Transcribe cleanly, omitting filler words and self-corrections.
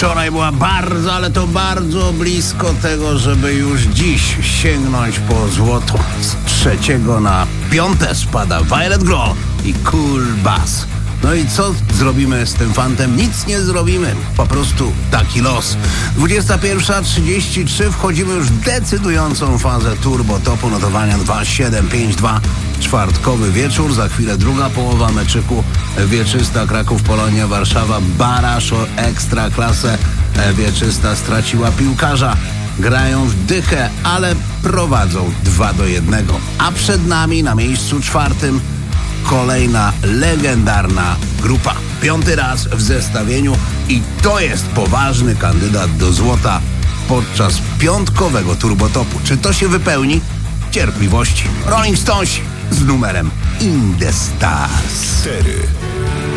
Wczoraj była bardzo, ale to bardzo blisko tego, żeby już dziś sięgnąć po złoto. Z 3 na 5 spada Violet Grohl i Cool Bass. No i co zrobimy z tym fantem? Nic nie zrobimy. Po prostu taki los. 21:33 wchodzimy już w decydującą fazę Turbo Topu notowania 2,752. Czwartkowy wieczór, za chwilę druga połowa meczyku Wieczysta Kraków Polonia Warszawa. Baraż o ekstra klasę. Wieczysta straciła piłkarza. Grają w dychę, ale prowadzą 2-1. A przed nami na miejscu 4 kolejna legendarna grupa. 5. raz w zestawieniu i to jest poważny kandydat do złota podczas piątkowego turbotopu. Czy to się wypełni? Cierpliwości. Rolling Stones z numerem In the Stars. 4.